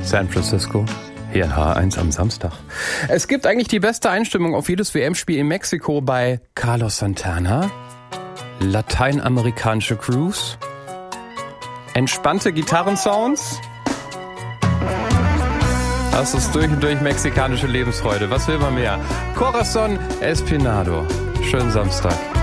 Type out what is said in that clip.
San Francisco. Hier in H1 am Samstag. Es gibt eigentlich die beste Einstimmung auf jedes WM-Spiel in Mexiko bei Carlos Santana. Lateinamerikanische Cruise. Entspannte Gitarrensounds. Das ist durch und durch mexikanische Lebensfreude. Was will man mehr? Corazón Espinado. Schönen Samstag.